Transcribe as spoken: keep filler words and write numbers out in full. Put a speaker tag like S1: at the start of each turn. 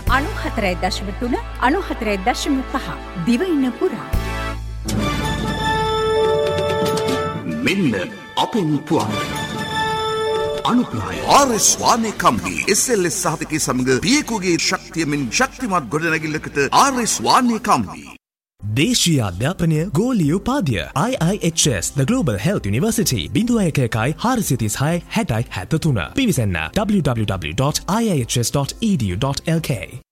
S1: අනුහතරයි දශම තුන අනුහතරයි දශම පහ දිවයින පුරා.
S2: මෙන්න අපෙන් පුවන් අනුප්‍රාය R S වානේ company S L S සහතිකයේ සමග පියකුගේ ශක්තියමින් ශක්තිමත් ගොඩනැගිල්ලකට ආර් එස් වානේ කම්පනි.
S3: දේශීය අධ්‍යාපනය ගෝලීය උපාධිය I I H S The Global Health University බිඳුව එක එකයි හාරසිය තිස් හය හැටයි හැත්තතුන පිවිසන්න w w w dot i i h s dot e d u dot l k.